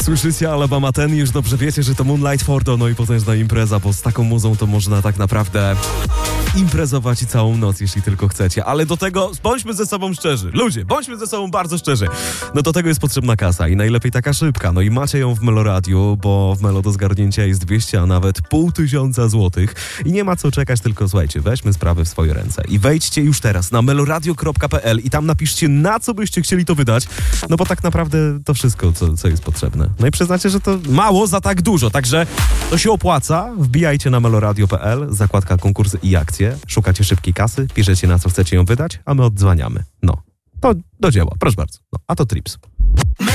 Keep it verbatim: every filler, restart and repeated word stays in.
Słyszycie Alabama ten, już dobrze wiecie, że to Moonlight Fordo, no i potężna impreza, bo z taką muzą to można tak naprawdę imprezować całą noc, jeśli tylko chcecie. Ale do tego bądźmy ze sobą szczerzy. Ludzie, bądźmy ze sobą bardzo szczerzy. No do tego jest potrzebna kasa i najlepiej taka szybka. No i macie ją w Meloradiu, bo w Melo do zgarnięcia jest dwieście, a nawet pół tysiąca złotych. I nie ma co czekać, tylko słuchajcie, weźmy sprawę w swoje ręce. I wejdźcie już teraz na meloradio kropka p l i tam napiszcie, na co byście chcieli to wydać. No bo tak naprawdę to wszystko, co, co jest potrzebne. No i przyznacie, że to mało za tak dużo. Także to się opłaca. Wbijajcie na meloradio kropka p l, zakładka konkursy i akcje. Szukacie szybkiej kasy, piszecie, na co chcecie ją wydać, a my oddzwaniamy. No, to do dzieła, proszę bardzo. No, a to Trips.